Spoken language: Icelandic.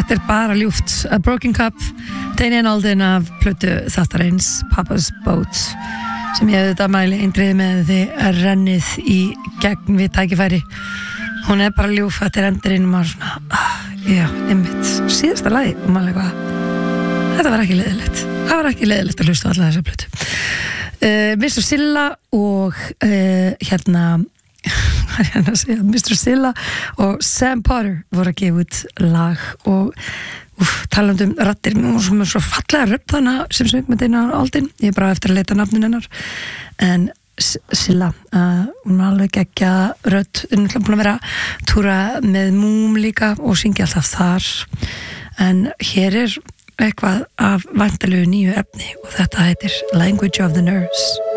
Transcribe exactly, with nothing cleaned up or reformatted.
Þetta er bara ljúft. A Broken Cup, Daniel Alden af plötu þáttarins Papa's Boat, sem ég auðvitað mæli eindriði með þið rennið í gegn við tækifæri. Hún er bara ljúf, þetta er endurinn og maður svona, ah, já, einmitt, síðasta lagi og maður eitthvað, þetta var ekki leiðilegt. Það var ekki leiðilegt að hlusta á alla þessa plötu. Uh, mister Silla og uh, hérna hvað er hérna að segja, mister Silla og Sam Potter voru að gefa út lag og úf, talandi um raddir, hún var svo, svo fallega rödd þannig sem söng með Daniel Alden, ég er bara eftir að leita nafnin hennar, en Silla, uh, hún var alveg geggja rödd, hún er búin að vera túra með Múm líka og syngja alltaf þar, en hér er eitthvað af væntanlegu nýju efni og þetta heitir Language of the Nurse.